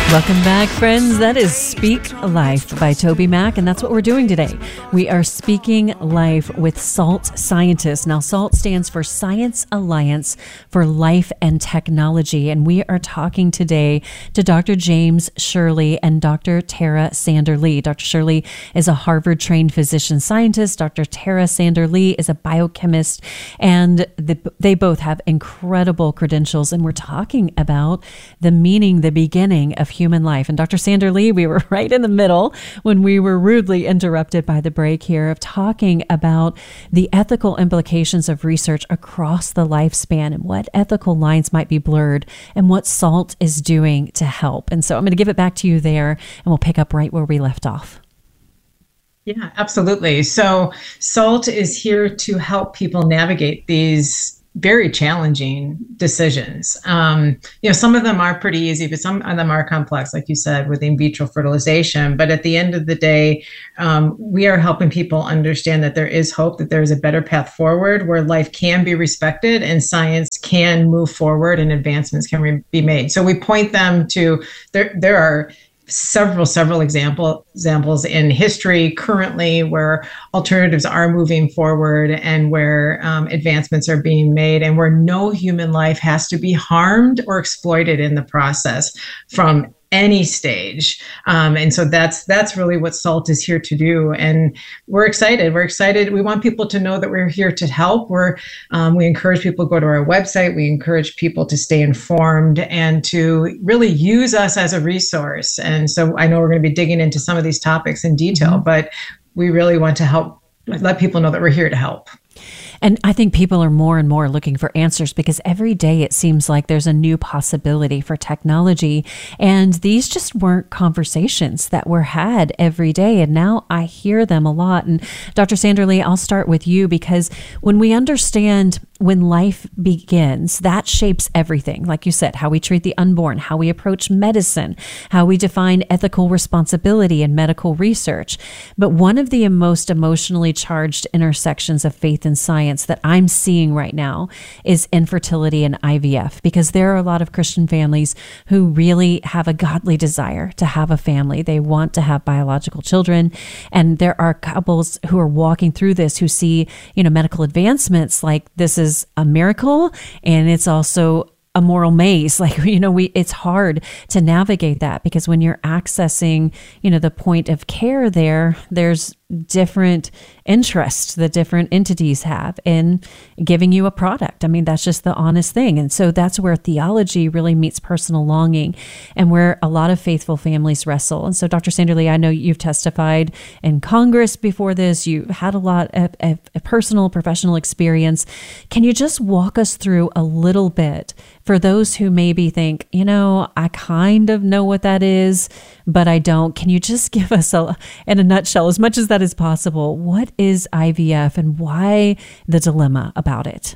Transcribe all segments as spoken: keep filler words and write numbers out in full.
Welcome back, friends. That is Speak Life by Toby Mac, and that's what we're doing today. We are speaking life with SALT scientists. Now, SALT stands for Science Alliance for Life and Technology, and we are talking today to Doctor James Shirley and Doctor Tara Sander Lee. Doctor Shirley is a Harvard-trained physician scientist. Doctor Tara Sander Lee is a biochemist, and the, they both have incredible credentials, and we're talking about the meaning, the beginning of human life. And Doctor Sander Lee, we were right in the middle when we were rudely interrupted by the break here of talking about the ethical implications of research across the lifespan and what ethical lines might be blurred and what SALT is doing to help. And so I'm going to give it back to you there, and we'll pick up right where we left off. Yeah, absolutely. So SALT is here to help people navigate these very challenging decisions. Um, you know, some of them are pretty easy, but some of them are complex, like you said, with in vitro fertilization. But at the end of the day, um, we are helping people understand that there is hope, that there is a better path forward where life can be respected and science can move forward and advancements can re- be made. So we point them to, there, there are several, several example, examples in history currently where alternatives are moving forward and where um, advancements are being made and where no human life has to be harmed or exploited in the process from any stage. Um, and so that's that's really what SALT is here to do. And we're excited. We're excited. We want people to know that we're here to help. We're um, we encourage people to go to our website. We encourage people to stay informed and to really use us as a resource. And so I know we're going to be digging into some of these topics in detail, mm-hmm. but we really want to help let people know that we're here to help. And I think people are more and more looking for answers because every day it seems like there's a new possibility for technology. And these just weren't conversations that were had every day. And now I hear them a lot. And Doctor Sander Lee, I'll start with you because when we understand when life begins, that shapes everything. Like you said, how we treat the unborn, how we approach medicine, how we define ethical responsibility in medical research. But one of the most emotionally charged intersections of faith and science that I'm seeing right now is infertility and I V F, because there are a lot of Christian families who really have a godly desire to have a family. They want to have biological children. And there are couples who are walking through this who see, you know, medical advancements like this is a miracle, and it's also a moral maze. Like, you know, we, it's hard to navigate that because when you're accessing, you know, the point of care there, there's different interests that different entities have in giving you a product. I mean, that's just the honest thing. And so that's where theology really meets personal longing and where a lot of faithful families wrestle. And so Doctor Sander Lee, I know you've testified in Congress before this. You had a lot of, of, of personal, professional experience. Can you just walk us through a little bit for those who maybe think, you know, I kind of know what that is, but I don't. Can you just give us a, in a nutshell, as much as that is possible, what is I V F and why the dilemma about it?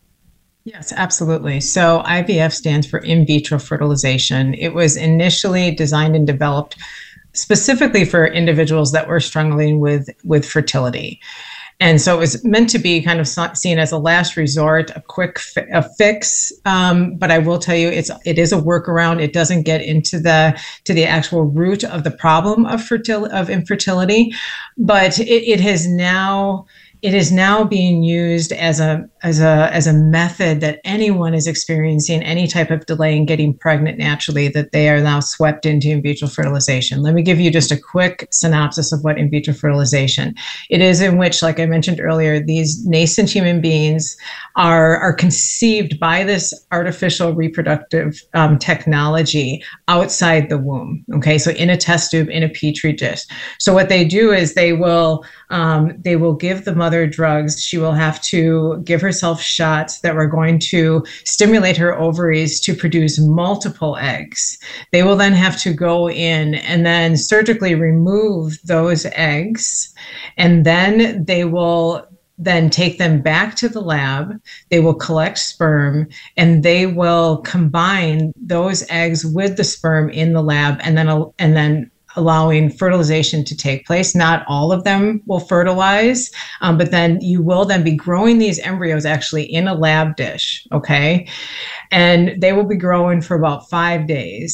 Yes, absolutely. So I V F stands for in vitro fertilization. It was initially designed and developed specifically for individuals that were struggling with, with fertility. And so it was meant to be kind of seen as a last resort, a quick fi- a fix. Um, but I will tell you, it's it is a workaround. It doesn't get into the to the actual root of the problem of fertility of infertility, but it, it has now. It is now being used as a as a as a method that anyone is experiencing any type of delay in getting pregnant naturally, that they are now swept into in vitro fertilization. Let me give you just a quick synopsis of what in vitro fertilization. It is in which, like I mentioned earlier, these nascent human beings are are conceived by this artificial reproductive um, technology outside the womb. Okay, so in a test tube, in a petri dish. So what they do is they will um, they will give the mother drugs. She will have to give herself shots that are going to stimulate her ovaries to produce multiple eggs. They will then have to go in and then surgically remove those eggs. And then they will then take them back to the lab. They will collect sperm and they will combine those eggs with the sperm in the lab and then, and then allowing fertilization to take place. Not all of them will fertilize, um, but then you will then be growing these embryos actually in a lab dish, okay? And they will be growing for about five days.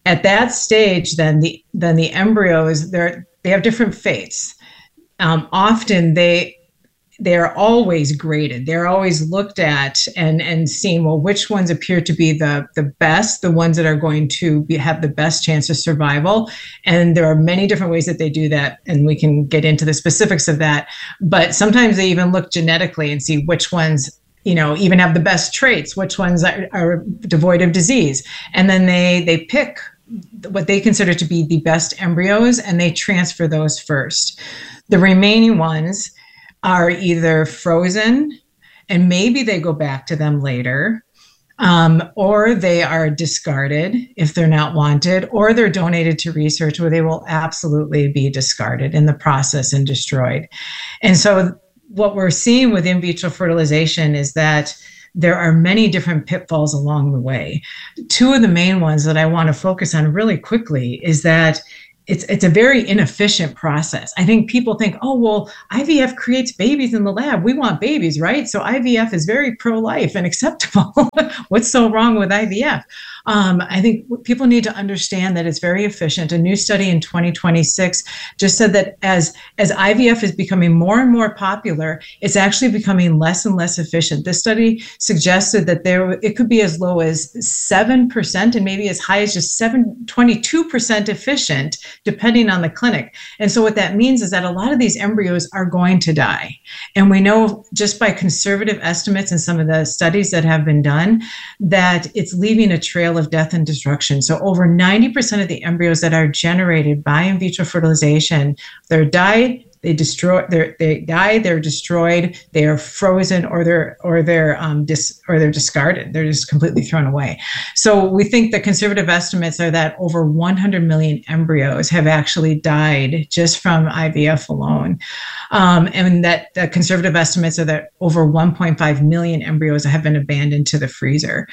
At that stage, then the then the embryos they're they have different fates. Um, often they they're always graded. They're always looked at and and seen, well, which ones appear to be the the best, the ones that are going to be, have the best chance of survival. And there are many different ways that they do that, and we can get into the specifics of that. But sometimes they even look genetically and see which ones, you know, even have the best traits, which ones are, are devoid of disease. And then they they pick what they consider to be the best embryos, and they transfer those first. The remaining ones are either frozen, and maybe they go back to them later, um, or they are discarded if they're not wanted, or they're donated to research where they will absolutely be discarded in the process and destroyed. And so what we're seeing with in vitro fertilization is that there are many different pitfalls along the way. Two of the main ones that I want to focus on really quickly is that it's it's a very inefficient process. I think people think, oh, well, I V F creates babies in the lab. We want babies, right? So I V F is very pro-life and acceptable. What's so wrong with I V F? Um, I think people need to understand that it's very efficient. A new study in twenty twenty-six just said that as, as I V F is becoming more and more popular, it's actually becoming less and less efficient. This study suggested that there it could be as low as seven percent and maybe as high as just seven, twenty-two percent efficient, depending on the clinic. And so what that means is that a lot of these embryos are going to die. And we know just by conservative estimates and some of the studies that have been done that it's leaving a trail of death and destruction. So over ninety percent of the embryos that are generated by in vitro fertilization, they're died, they destroy, they're, they die, they're destroyed, they are frozen, or they're or they're um, dis, or they're discarded. They're just completely thrown away. So we think the conservative estimates are that over one hundred million embryos have actually died just from I V F alone, um, and that the conservative estimates are that over one point five million embryos have been abandoned to the freezer.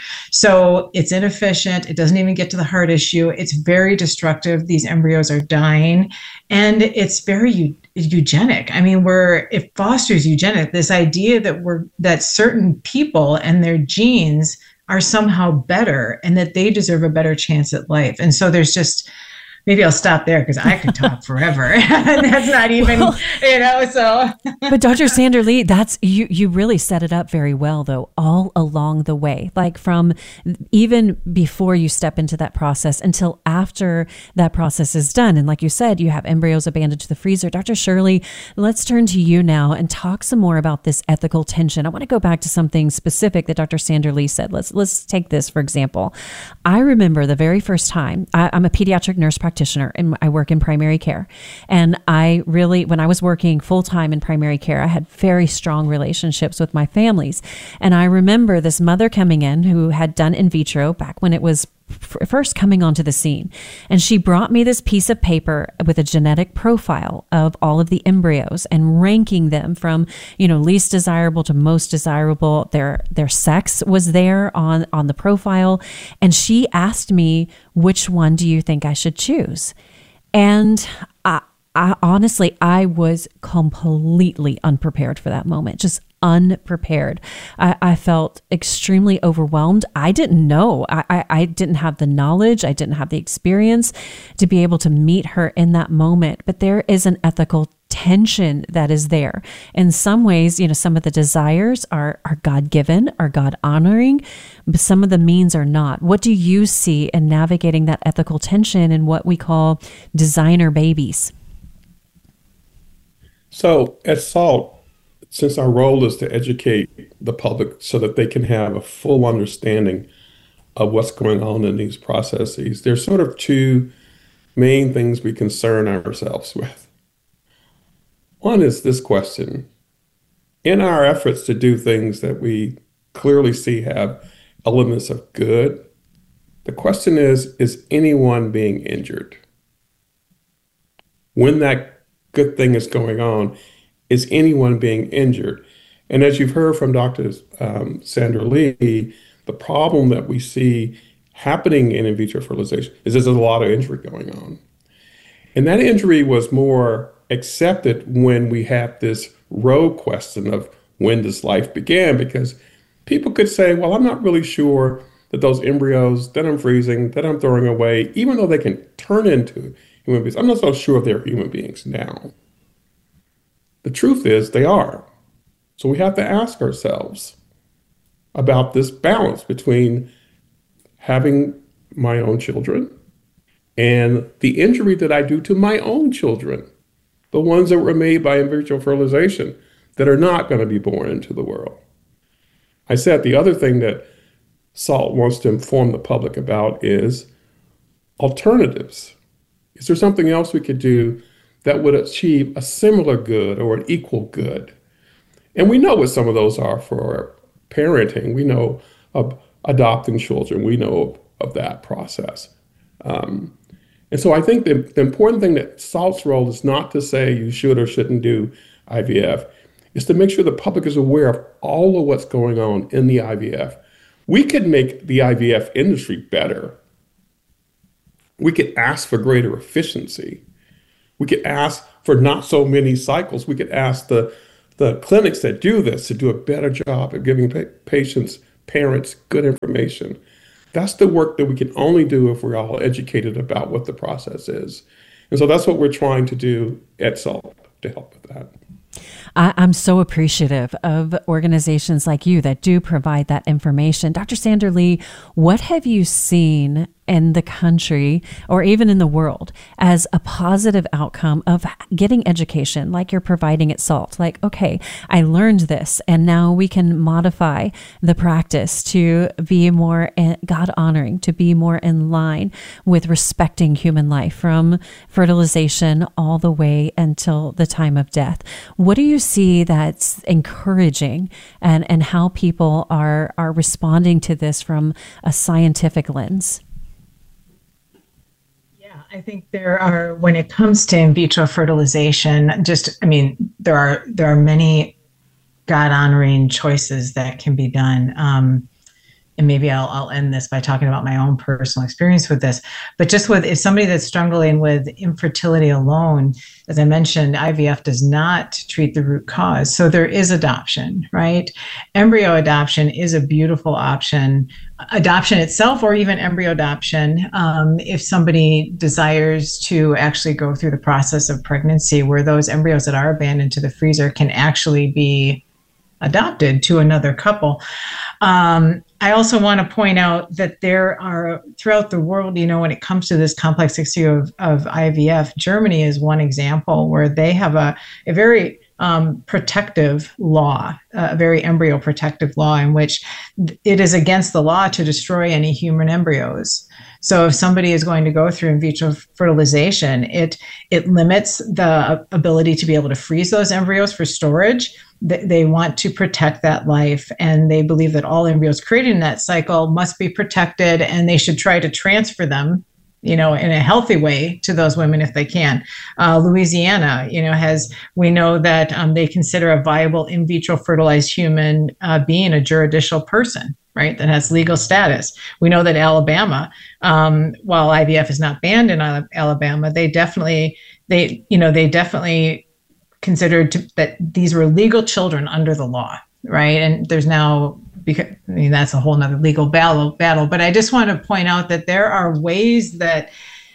So it's inefficient. It doesn't even get to the heart issue. It's very destructive. These embryos are dying, and it's very eugenic. I mean, we're it fosters eugenic, this idea that we're that certain people and their genes are somehow better and that they deserve a better chance at life. And so there's just maybe I'll stop there because I could talk forever. And that's not even, well, you know, so. But Doctor Sandra Lee, that's, you, you really set it up very well though, all along the way, like from even before you step into that process until after that process is done. And like you said, you have embryos abandoned to the freezer. Doctor Shirley, let's turn to you now and talk some more about this ethical tension. I want to go back to something specific that Doctor Sandra Lee said. Let's, let's take this, for example. I remember the very first time, I, I'm a pediatric nurse practitioner and I work in primary care. And I really, when I was working full time in primary care, I had very strong relationships with my families. And I remember this mother coming in who had done in vitro back when it was first coming onto the scene. And she brought me this piece of paper with a genetic profile of all of the embryos and ranking them from, you know, least desirable to most desirable. Their, their sex was there on, on the profile. And she asked me, which one do you think I should choose? And I, I honestly, I was completely unprepared for that moment. Just unprepared. I, I felt extremely overwhelmed. I didn't know. I, I, I didn't have the knowledge. I didn't have the experience to be able to meet her in that moment. But there is an ethical tension that is there. In some ways, you know, some of the desires are, are God-given, are God-honoring, but some of the means are not. What do you see in navigating that ethical tension in what we call designer babies? So at SALT, since our role is to educate the public so that they can have a full understanding of what's going on in these processes, there's sort of two main things we concern ourselves with. One is this question. In our efforts to do things that we clearly see have elements of good, the question is, is anyone being injured? When that good thing is going on, is anyone being injured? And as you've heard from Doctor Um, Sandra Lee, the problem that we see happening in in vitro fertilization is there's a lot of injury going on. And that injury was more accepted when we had this rogue question of when does life begin? Because people could say, well, I'm not really sure that those embryos that I'm freezing, that I'm throwing away, even though they can turn into human beings, I'm not so sure they're human beings now. The truth is they are. So we have to ask ourselves about this balance between having my own children and the injury that I do to my own children, the ones that were made by in vitro fertilization that are not going to be born into the world. I said the other thing that SALT wants to inform the public about is alternatives. Is there something else we could do that would achieve a similar good or an equal good? And we know what some of those are for parenting. We know of adopting children. We know of, of that process. Um, and so I think the, the important thing that SALT's role is not to say you should or shouldn't do I V F, is to make sure the public is aware of all of what's going on in the I V F. We could make the I V F industry better. We could ask for greater efficiency. We could ask for not so many cycles. We could ask the, the clinics that do this to do a better job of giving pa- patients, parents, good information. That's the work that we can only do if we're all educated about what the process is. And so that's what we're trying to do at SALT to help with that. I, I'm so appreciative of organizations like you that do provide that information. Doctor Sandra Lee, what have you seen in the country or even in the world as a positive outcome of getting education like you're providing at SALT? Like, okay, I learned this and now we can modify the practice to be more God honoring, to be more in line with respecting human life from fertilization all the way until the time of death. What do you see that's encouraging, and, and how people are, are responding to this from a scientific lens? I think there are, when it comes to in vitro fertilization, just, I mean, there are there are many God-honoring choices that can be done. Um, and maybe I'll, I'll end this by talking about my own personal experience with this. But just with, if somebody that's struggling with infertility alone, as I mentioned, I V F does not treat the root cause. So there is adoption, right? Embryo adoption is a beautiful option. Adoption itself, or even embryo adoption, um, if somebody desires to actually go through the process of pregnancy, where those embryos that are abandoned to the freezer can actually be adopted to another couple. Um, I also want to point out that there are, throughout the world, you know, when it comes to this complex issue of, of I V F, Germany is one example where they have a, a very um, protective law, a very embryo protective law, in which it is against the law to destroy any human embryos. So if somebody is going to go through in vitro fertilization, it it limits the ability to be able to freeze those embryos for storage. They want to protect that life, and they believe that all embryos created in that cycle must be protected, and they should try to transfer them, you know, in a healthy way to those women if they can. Uh, Louisiana, you know, has, we know that um, they consider a viable in vitro fertilized human uh, being a juridical person, right, that has legal status. We know that Alabama, um, while I V F is not banned in Alabama, they definitely, they, you know, they definitely considered to, that these were legal children under the law, right? And there's now, because I mean, that's a whole nother legal battle, battle. But I just want to point out that there are ways that,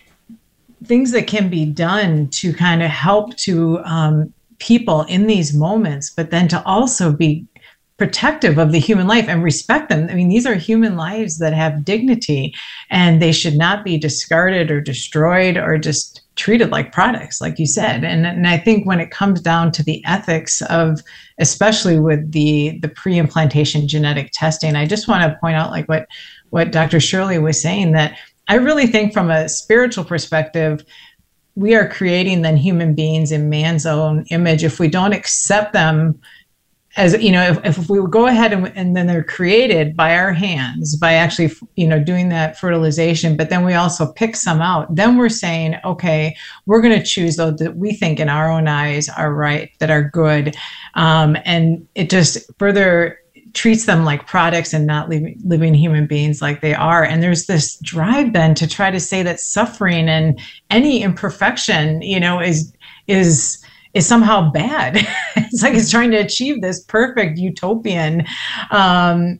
things that can be done to kind of help to um, people in these moments, but then to also be protective of the human life and respect them. I mean, these are human lives that have dignity, and they should not be discarded or destroyed or just treated like products, like you said. And, and I think when it comes down to the ethics of, especially with the, the pre-implantation genetic testing, I just want to point out, like what, what Doctor Shirley was saying, that I really think from a spiritual perspective, we are creating then human beings in man's own image. If we don't accept them as, you know, if, if we go ahead and, and then they're created by our hands, by actually, you know, doing that fertilization, but then we also pick some out, then we're saying, okay, we're going to choose those that we think in our own eyes are right, that are good. Um, and it just further treats them like products and not living, living human beings like they are. And there's this drive then to try to say that suffering and any imperfection, you know, is, is, is somehow bad. It's like it's trying to achieve this perfect utopian um,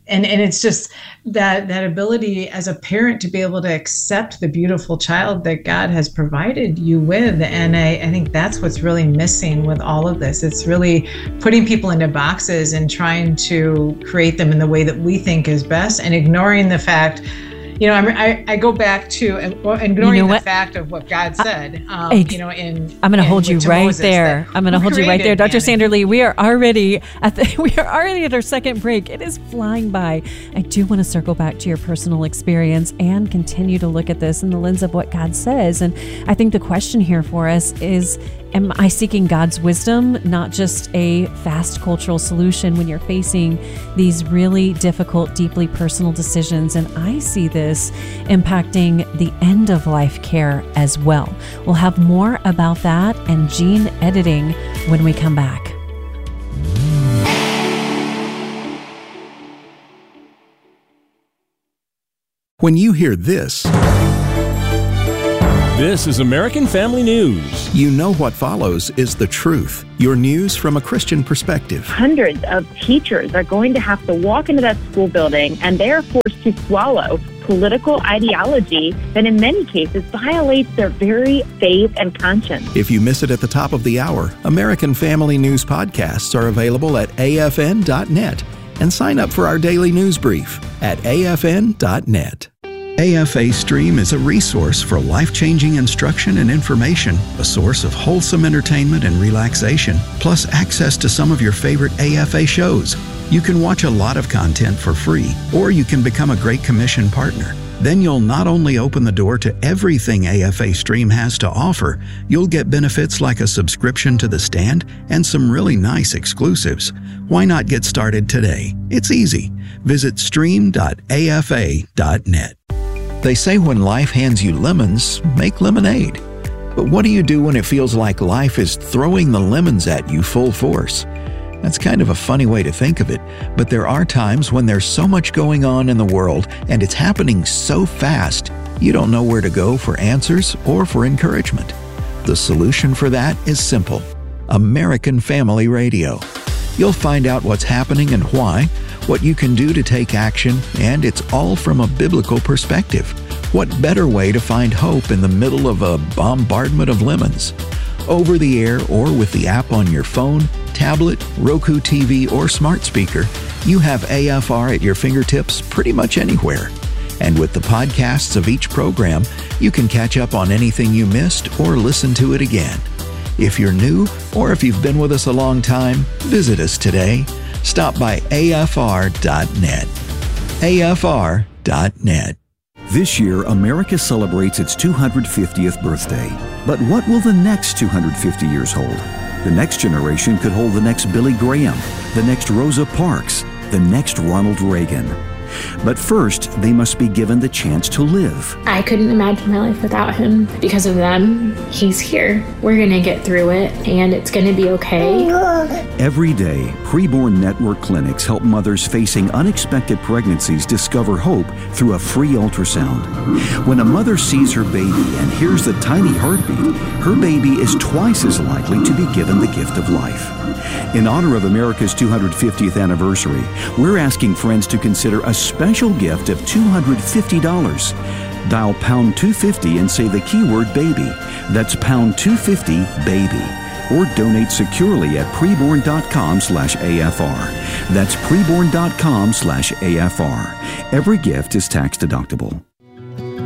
And and it's just that that ability as a parent to be able to accept the beautiful child that God has provided you with. And I, I think that's what's really missing with all of this. It's really putting people into boxes and trying to create them in the way that we think is best, and ignoring the fact, you know, I, I go back to ignoring you know the fact of what God said, um, I, you know, in I'm going to hold you right Moses, there. I'm going to hold you right there. Doctor man. Sandra Lee, we are already at the, we are already at our second break. It is flying by. I do want to circle back to your personal experience and continue to look at this in the lens of what God says. And I think the question here for us is, am I seeking God's wisdom, not just a fast cultural solution when you're facing these really difficult, deeply personal decisions? And I see this impacting the end of life care as well. We'll have more about that and gene editing when we come back. When you hear this, this is American Family News. You know what follows is the truth. Your news from a Christian perspective. Hundreds of teachers are going to have to walk into that school building, and they are forced to swallow political ideology that in many cases violates their very faith and conscience. If you miss it at the top of the hour, American Family News podcasts are available at A F N dot net, and sign up for our daily news brief at A F N dot net. A F A Stream is a resource for life-changing instruction and information, a source of wholesome entertainment and relaxation, plus access to some of your favorite A F A shows. You can watch a lot of content for free, or you can become a Great Commission partner. Then you'll not only open the door to everything A F A Stream has to offer, you'll get benefits like a subscription to The Stand and some really nice exclusives. Why not get started today? It's easy. Visit stream dot A F A dot net. They say when life hands you lemons, make lemonade. But what do you do when it feels like life is throwing the lemons at you full force? That's kind of a funny way to think of it, but there are times when there's so much going on in the world and it's happening so fast, you don't know where to go for answers or for encouragement. The solution for that is simple: American Family Radio. You'll find out what's happening and why, what you can do to take action, and it's all from a biblical perspective. What better way to find hope in the middle of a bombardment of lemons? Over the air or with the app on your phone, tablet, Roku T V, or smart speaker, you have A F R at your fingertips pretty much anywhere. And with the podcasts of each program, you can catch up on anything you missed or listen to it again. If you're new, or if you've been with us a long time, visit us today. Stop by A F R dot net. A F R dot net. This year, America celebrates its two hundred fiftieth birthday. But what will the next two hundred fifty years hold? The next generation could hold the next Billy Graham, the next Rosa Parks, the next Ronald Reagan. But first, they must be given the chance to live. I couldn't imagine my life without him. Because of them, he's here. We're going to get through it, and it's going to be okay. Every day, Preborn Network clinics help mothers facing unexpected pregnancies discover hope through a free ultrasound. When a mother sees her baby and hears the tiny heartbeat, her baby is twice as likely to be given the gift of life. In honor of America's two hundred fiftieth anniversary, we're asking friends to consider a special gift of two hundred fifty dollars. Dial pound two fifty and say the keyword baby. That's pound two fifty baby. Or donate securely at preborn dot com slash A F R. That's preborn dot com slash A F R. Every gift is tax deductible.